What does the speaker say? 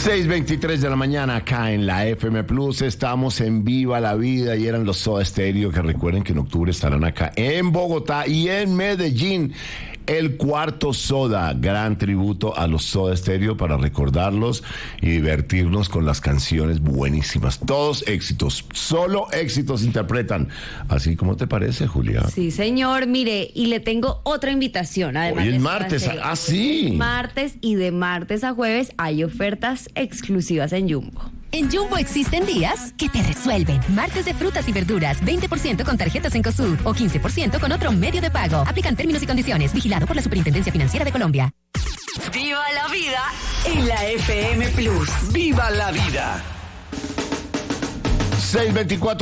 6:23 de la mañana acá en la FM Plus. Estamos en Viva la Vida y eran los Soda Stereo, que recuerden que en octubre estarán acá en Bogotá y en Medellín. El Cuarto Soda, gran tributo a los Soda Stereo para recordarlos y divertirnos con las canciones buenísimas. Todos éxitos, solo éxitos interpretan. Así como te parece, Julia. Sí, señor. Mire, y le tengo otra invitación. Además, hoy es martes. Sí. Martes, y de martes a jueves hay ofertas exclusivas en Jumbo. En Jumbo existen días que te resuelven. Martes de frutas y verduras, 20% con tarjetas Encosud o 15% con otro medio de pago. Aplican términos y condiciones. Vigilado por la Superintendencia Financiera de Colombia. ¡Viva la vida en la FM Plus! ¡Viva la vida! 6:24